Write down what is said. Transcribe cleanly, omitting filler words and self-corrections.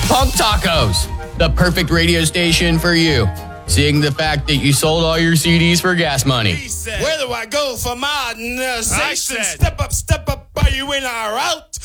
Punk Tacos, the perfect radio station for you. Seeing the fact that you sold all your CDs for gas money. Where do I go for modernization? Step up, are you in or out?